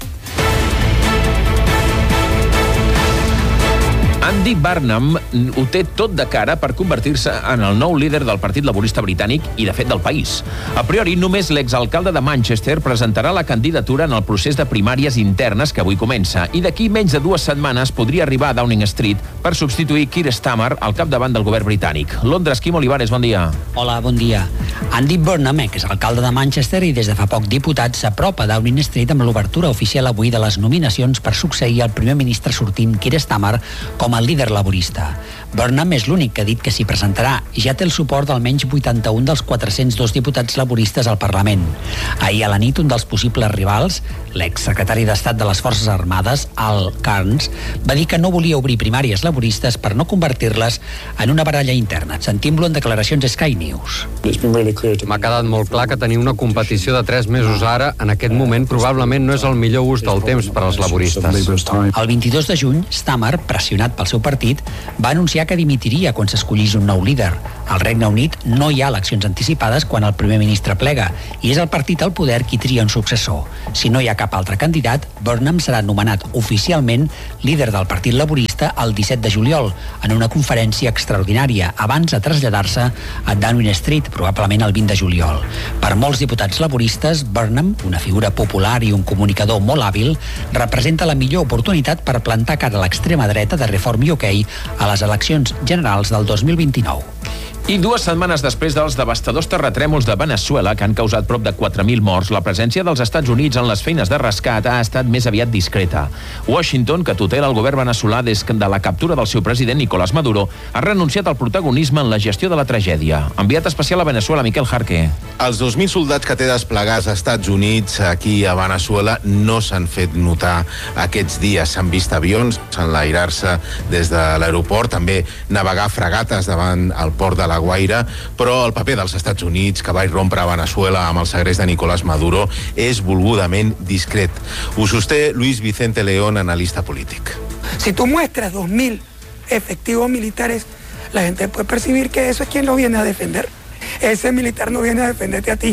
Andy Burnham ho té tot de cara per convertir-se en el nou líder del Partit Laborista Britànic i, de fet, del país. A priori, només l'exalcalde de Manchester presentarà la candidatura en el procés de primàries internes que avui comença i d'aquí menys de dues setmanes podria arribar a Downing Street per substituir Keir Starmer al capdavant del govern britànic. Londres, Quim Olivares, bon dia. Hola, bon dia. Andy Burnham, que és alcalde de Manchester i des de fa poc diputat, s'apropa a Downing Street amb l'obertura oficial avui de les nominacions per succeir el primer ministre sortint Keir Starmer com a líder laborista. Burnham és l'únic que ha dit que s'hi presentarà i ja té el suport d'almenys vuitanta-un dels quatre-cents dos diputats laboristes al Parlament. Ahir a la nit, un dels possibles rivals, l'exsecretari d'Estat de les Forces Armades, Al Cairns, va dir que no volia obrir primàries laboristes per no convertir-les en una baralla interna. Sentim-lo en declaracions Sky News. M'ha quedat molt clar que tenir una competició de tres mesos ara, en aquest moment, probablement no és el millor ús del temps per als laboristes. El vint-i-dos de juny, Starmer, pressionat pel seu partit, va anunciar que dimitiria quan s'escollís un nou líder. Al Regne Unit no hi ha eleccions anticipades quan el primer ministre plega i és el partit al poder qui tria un successor. Si no hi ha cap altre candidat, Burnham serà nomenat oficialment líder del Partit Laborista el disset de juliol en una conferència extraordinària abans de traslladar-se a Downing Street, probablement el vint de juliol. Per molts diputats laboristes, Burnham, una figura popular i un comunicador molt hàbil, representa la millor oportunitat per plantar cara a l'extrema dreta de Reform U K a les eleccions generals del dos mil vint-i-nou. I dues setmanes després dels devastadors terratrèmols de Venezuela, que han causat prop de quatre mil morts, la presència dels Estats Units en les feines de rescat ha estat més aviat discreta. Washington, que tutela el govern veneçolà des de la captura del seu president Nicolás Maduro, ha renunciat al protagonisme en la gestió de la tragèdia. Enviat especial a Venezuela, Miquel Jarque. Els dos mil soldats que té desplegats als Estats Units aquí a Venezuela no s'han fet notar aquests dies. S'han vist avions enlairar-se des de l'aeroport, també navegar fregates davant el port de la Guaira, però el paper dels Estats Units, que va irrompre a Venezuela amb el segrest de Nicolás Maduro, és volgudament discret. Ho sosté Luis Vicente León, analista polític. Si tú muestras dos mil efectivos militares, la gente puede percibir que eso es quien lo viene a defender. Ese militar no viene a defenderte a ti.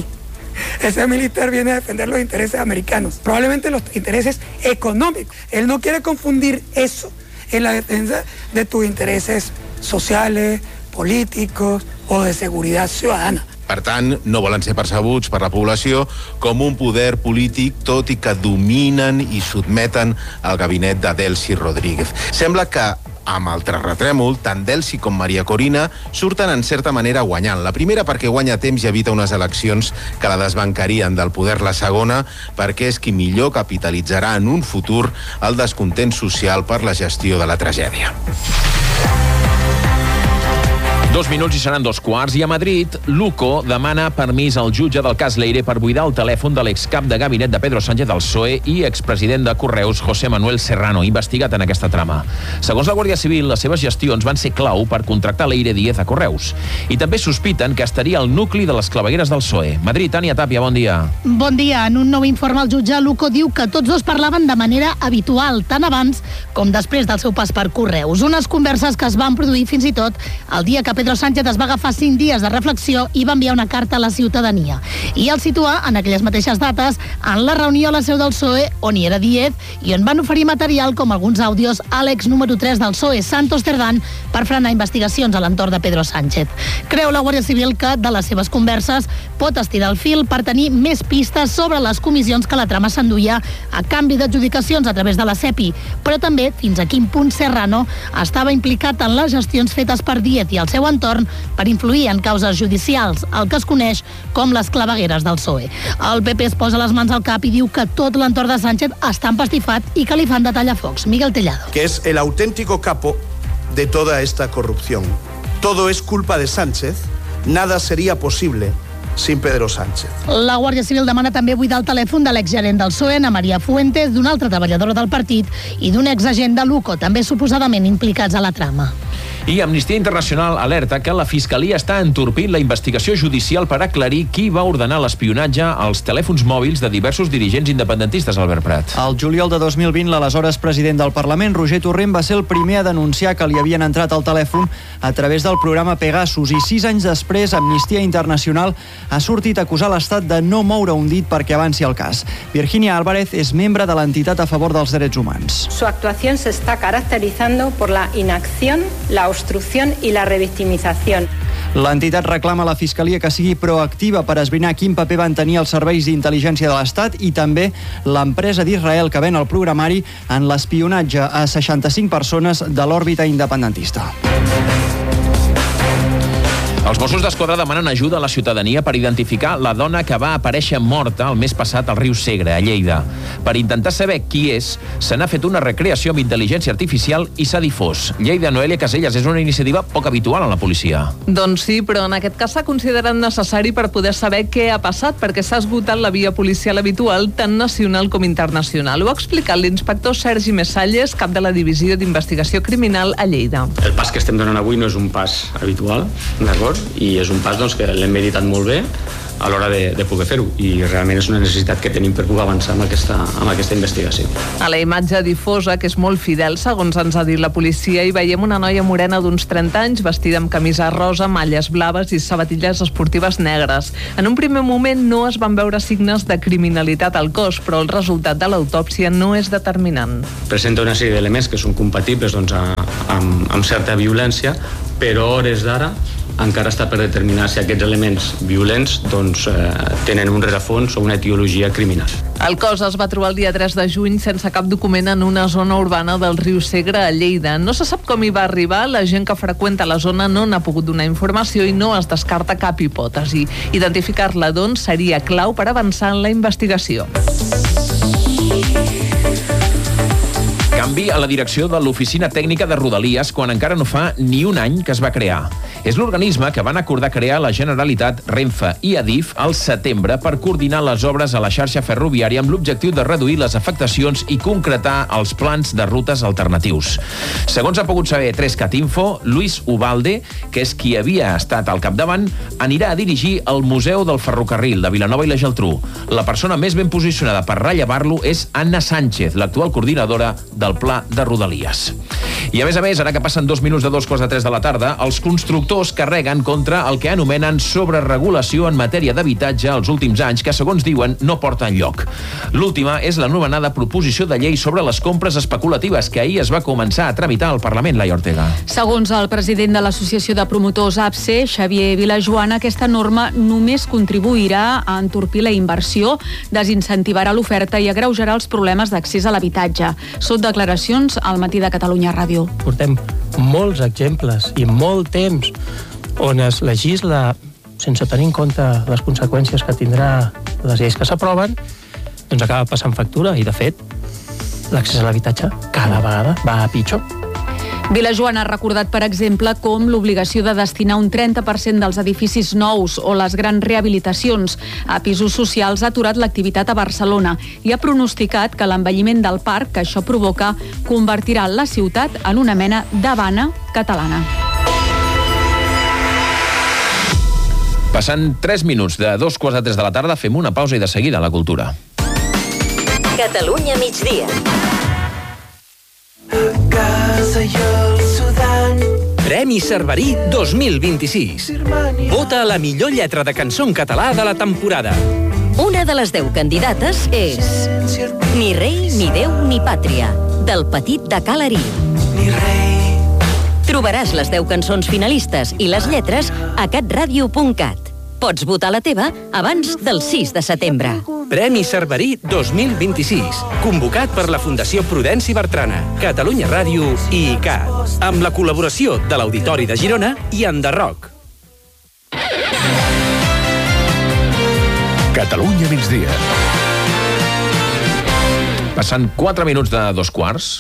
Ese militar viene a defender los intereses americanos, probablemente los intereses económicos. Él no quiere confundir eso en la defensa de tus intereses sociales, políticos o de seguretat ciutadana. Per tant, no volen ser percebuts per la població com un poder polític, tot i que dominen i sotmeten el gabinet de Delcy Rodríguez. Sembla que amb el terratrèmol, tant Delcy com Maria Corina surten en certa manera guanyant. La primera perquè guanya temps i evita unes eleccions que la desbancarien del poder. La segona perquè és qui millor capitalitzarà en un futur el descontent social per la gestió de la tragèdia. Dos minuts i seran dos quarts. I a Madrid, Luco demana permís al jutge del cas Leire per buidar el telèfon de l'excap de gabinet de Pedro Sánchez del P S O E i expresident de Correus, José Manuel Serrano, investigat en aquesta trama. Segons la Guàrdia Civil, les seves gestions van ser clau per contractar Leire Díez a Correus. I també sospiten que estaria al nucli de les clavegueres del P S O E. Madrid, Tània Tàpia, bon dia. Bon dia. En un nou informe, el jutge Luco diu que tots dos parlaven de manera habitual, tant abans com després del seu pas per Correus. Unes converses que es van produir fins i tot el dia que Pedro Sánchez es va agafar cinc dies de reflexió i va enviar una carta a la ciutadania. I el situa en aquelles mateixes dates en la reunió a la seu del P S O E on hi era Díez i on van oferir material com alguns àudios a l'ex número tres del P S O E, Santos Cerdán, per frenar investigacions a l'entorn de Pedro Sánchez. Creu la Guàrdia Civil que de les seves converses pot estirar el fil per tenir més pistes sobre les comissions que la trama s'enduia a canvi d'adjudicacions a través de la CEPI, però també fins a quin punt Serrano estava implicat en les gestions fetes per Díez i el seu entorn per influir en causes judicials, el que es coneix com les clavegueres del P S O E. El P P es posa les mans al cap i diu que tot l'entorn de Sánchez està empastifat i que li fan de tallafocs. Miguel Tellado. Que es el auténtico capo de toda esta corrupción. Todo es culpa de Sánchez, nada sería posible sin Pedro Sánchez. La Guàrdia Civil demana també buidar el telèfon de l'exgerent del P S O E, Ana María Fuentes, d'una altra treballadora del partit i d'un exagent de l'U C O, també suposadament implicats a la trama. I Amnistia Internacional alerta que la Fiscalia està entorpint la investigació judicial per aclarir qui va ordenar l'espionatge als telèfons mòbils de diversos dirigents independentistes, Albert Prat. Al juliol de dos mil vint, l'aleshores president del Parlament, Roger Torrent, va ser el primer a denunciar que li havien entrat al telèfon a través del programa Pegasus, i sis anys després Amnistia Internacional ha sortit a acusar l'Estat de no moure un dit perquè avanci el cas. Virginia Álvarez és membre de l'entitat a favor dels drets humans. Su actuación se está caracterizando por la inacción, la obstrucción y la revictimización. L'entitat reclama a la Fiscalia que sigui proactiva per esbrinar quin paper van tenir els serveis d'intel·ligència de l'Estat i també l'empresa d'Israel que ven el programari en l'espionatge a seixanta-cinc persones de l'òrbita independentista. Els Mossos d'Esquadra demanen ajuda a la ciutadania per identificar la dona que va aparèixer morta el mes passat al riu Segre, a Lleida. Per intentar saber qui és, se n'ha fet una recreació amb intel·ligència artificial i s'ha difós. Lleida, Noelia Casellas, és una iniciativa poc habitual en la policia. Doncs sí, però en aquest cas s'ha considerat necessari per poder saber què ha passat, perquè s'ha esgotat la via policial habitual, tant nacional com internacional. Ho ha explicat l'inspector Sergi Messalles, cap de la Divisió d'Investigació Criminal a Lleida. El pas que estem donant avui no és un pas habitual, d'acord? I és un pas doncs, que l'hem meditat molt bé a l'hora de, de poder fer-ho, i realment és una necessitat que tenim per poder avançar amb aquesta, amb aquesta investigació. A la imatge difosa, que és molt fidel, segons ens ha dit la policia, hi veiem una noia morena d'uns trenta anys, vestida amb camisa rosa, malles blaves i sabatilles esportives negres. En un primer moment no es van veure signes de criminalitat al cos, però el resultat de l'autòpsia no és determinant. Presenta una sèrie d'elements que són compatibles doncs, a, amb, amb certa violència, però a hores d'ara encara està per determinar si aquests elements violents doncs, eh, tenen un rerefons o una etiologia criminal. El cos es va trobar el dia tres de juny sense cap document en una zona urbana del riu Segre a Lleida. No se sap com hi va arribar, la gent que freqüenta la zona no n'ha pogut donar informació i no es descarta cap hipòtesi. Identificar-la, doncs, seria clau per avançar en la investigació. Canvi a la direcció de l'Oficina Tècnica de Rodalies quan encara no fa ni un any que es va crear. És l'organisme que van acordar crear la Generalitat, Renfe i Adif al setembre per coordinar les obres a la xarxa ferroviària amb l'objectiu de reduir les afectacions i concretar els plans de rutes alternatius. Segons ha pogut saber tres cat info, Luis Ubalde, que és qui havia estat al capdavant, anirà a dirigir el Museu del Ferrocarril de Vilanova i la Geltrú. La persona més ben posicionada per rellevar-lo és Anna Sánchez, l'actual coordinadora del Pla de Rodalies. I a més a més, ara que passen dos minuts de dos quarts de tres de la tarda, els constructors carreguen contra el que anomenen sobreregulació en matèria d'habitatge els últims anys, que segons diuen no porta enlloc. L'última és l'anomenada proposició de llei sobre les compres especulatives, que ahir es va començar a tramitar al Parlament, Laia Ortega. Segons el president de l'Associació de Promotors A P S E, Xavier Vilajoan, aquesta norma només contribuirà a entorpir la inversió, desincentivarà l'oferta i agreujarà els problemes d'accés a l'habitatge. Són declaracions al Matí de Catalunya Ràdio. Portem molts exemples i molt temps on es legisla sense tenir en compte les conseqüències que tindrà les lleis que s'aproven, doncs acaba passant factura i, de fet, l'accés a l'habitatge cada vegada va a pitjor. Vilajoan ha recordat, per exemple, com l'obligació de destinar un trenta per cent dels edificis nous o les grans rehabilitacions a pisos socials ha aturat l'activitat a Barcelona i ha pronosticat que l'envelliment del parc que això provoca convertirà la ciutat en una mena d'Havana catalana. Passant tres minuts de dos quarts de tres de la tarda, fem una pausa i de seguida la cultura. Catalunya migdia. Premi Cerverí dos mil vint-i-sis. Vota a la millor lletra de cançó en català de la temporada. Una de les deu candidates és Ni rei, ni déu, ni pàtria, del Petit de Ca l'Arí. Trobaràs les deu cançons finalistes i les lletres a catradio punt cat. Pots votar la teva abans del sis de setembre. Premi Cerverí dos mil vint-i-sis, convocat per la Fundació Prudenci Bertrana, Catalunya Ràdio i I C A T, amb la col·laboració de l'Auditori de Girona i Enderroc. Catalunya migdia. Passant quatre minuts de dos quarts.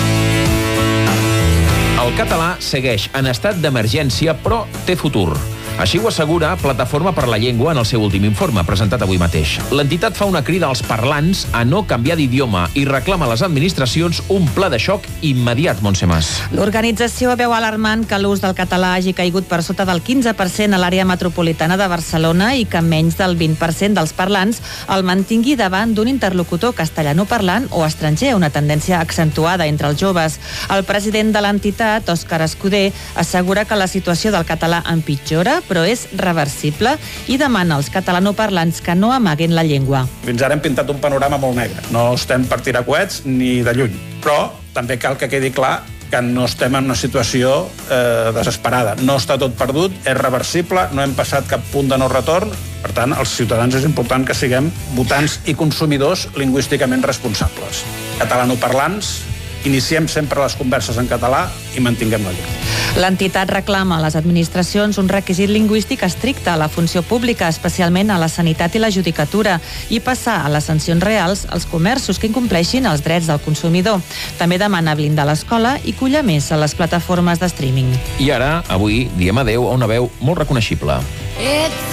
El català segueix en estat d'emergència, però té futur. Així ho assegura Plataforma per la Llengua en el seu últim informe, presentat avui mateix. L'entitat fa una crida als parlants a no canviar d'idioma i reclama a les administracions un pla de xoc immediat, Montse Mas. L'organització veu alarmant que l'ús del català hagi caigut per sota del quinze per cent a l'àrea metropolitana de Barcelona i que menys del vint per cent dels parlants el mantingui davant d'un interlocutor castellanoparlant o estranger, una tendència accentuada entre els joves. El president de l'entitat, Òscar Escudé, assegura que la situació del català empitjora, però és reversible i demana als catalanoparlants que no amaguen la llengua. Fins ara hem pintat un panorama molt negre. No estem per tirar coets ni de lluny, però també cal que quedi clar que no estem en una situació eh, desesperada. No està tot perdut, és reversible, no hem passat cap punt de no retorn. Per tant, als ciutadans és important que siguem votants i consumidors lingüísticament responsables. Catalanoparlants, iniciem sempre les converses en català i mantinguem la llengua. L'entitat reclama a les administracions un requisit lingüístic estricte a la funció pública, especialment a la sanitat i la judicatura, i passar a les sancions reals als comerços que incompleixin els drets del consumidor. També demana blindar l'escola i collar més a les plataformes de streaming. I ara, avui, diem adeu a una veu molt reconeixible. It's